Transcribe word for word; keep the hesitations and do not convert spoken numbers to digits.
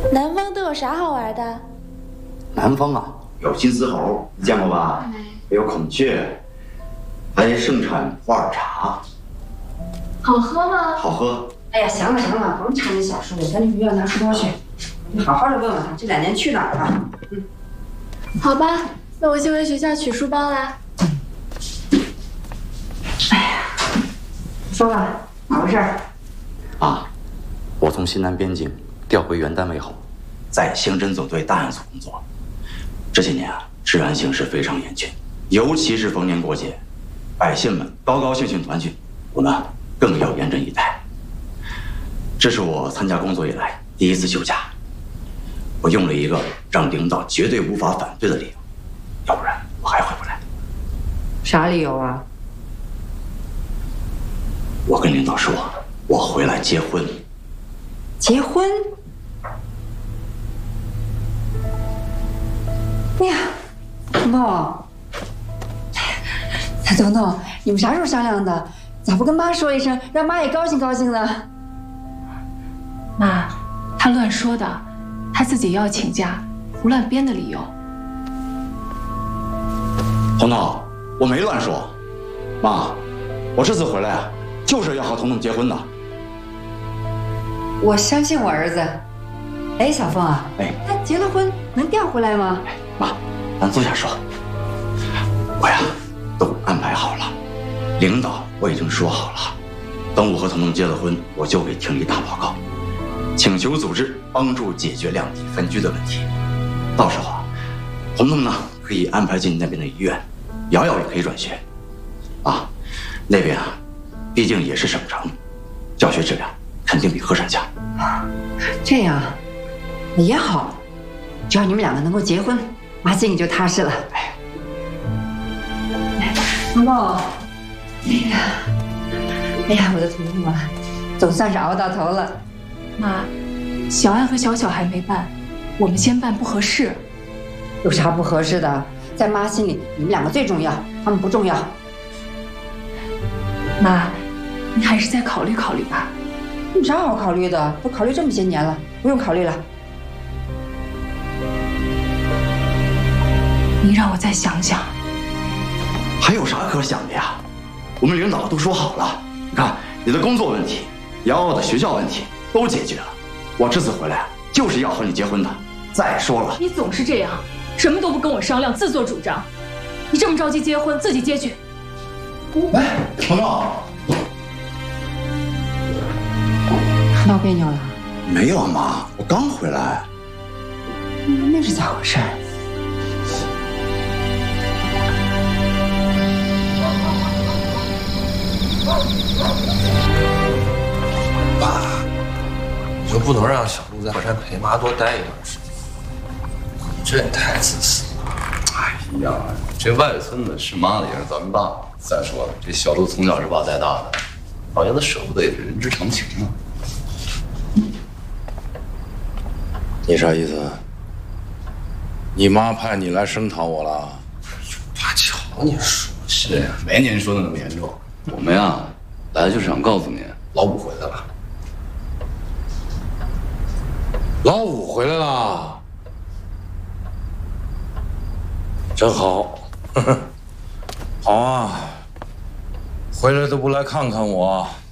南方都有啥好玩的？ 南方啊，有金丝猴，你见过吧？没。有孔雀，还盛产普洱茶。 好喝吗？ 好喝。 哎呀，行了行了，甭掺这小事了，赶紧去院拿书包去。你好好的问问他这两年去哪儿了。嗯。 好吧，那我先回学校取书包啦。 哎呀，说吧，咋回事？ 啊，我从西南边境调回原单位后，在刑侦总队档案组工作。这些年啊，治安形势非常严峻，尤其是逢年过节，百姓们高高兴兴团聚，我呢更要严阵以待。这是我参加工作以来第一次休假，我用了一个让领导绝对无法反对的理由，要不然我还回不来。 啥理由啊？ 我跟领导说，我回来结婚。 结婚？哎呀，彤彤，哎，彤彤，你们啥时候商量的？咋不跟妈说一声，让妈也高兴高兴呢？ 妈，他乱说的，他自己要请假，胡乱编的理由。 彤彤，我没乱说，妈，我这次回来啊，就是要和彤彤结婚的。 我相信我儿子。哎，小凤啊， 哎， 他结了婚能调回来吗？ 哎，妈，咱坐下说。我呀，都安排好了，领导我已经说好了，等我和彤彤结了婚，我就给厅里打报告，请求组织帮助解决两地分居的问题。到时候啊，彤彤呢可以安排进那边的医院，瑶瑶也可以转学。啊，那边啊，毕竟也是省城，教学质量肯定比鹤山强。 这样也好，只要你们两个能够结婚，妈心里就踏实了。哎，彤彤，哎呀，哎呀，我的彤彤啊，总算是熬到头了。 妈，小安和小小还没办，我们先办不合适。 有啥不合适的？在妈心里，你们两个最重要，他们不重要。 妈，你还是再考虑考虑吧。 有啥好考虑的？都考虑这么些年了，不用考虑了。 你让我再想想。 还有啥可想的呀？我们领导都说好了，你看你的工作问题，瑶瑶的学校问题都解决了。我这次回来就是要和你结婚的。再说了， 你总是这样，什么都不跟我商量，自作主张。你这么着急结婚，自己结去。 哎，彤彤， 闹别扭了？ 没有啊，妈，我刚回来。 那是咋回事？ 爸，你就不能让小鹿在火山陪妈多待一段时间？你这也太自私了。 哎呀，这外孙子是妈的也是咱们爸。再说了，这小鹿从小是爸带大的，老爷子舍不得也是人之常情啊。 你啥意思？你妈派你来声讨我了？ 爸，瞧你说， 是呀，没您说的那么严重。我们呀，来就是想告诉您， 老五回来了。 老五回来了，真好，呵呵，好啊，回来都不来看看我。